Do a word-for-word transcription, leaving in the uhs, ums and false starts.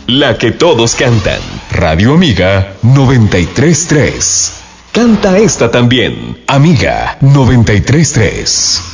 la que todos cantan. Radio Amiga noventa y tres punto tres. Canta esta también, Amiga noventa y tres punto tres.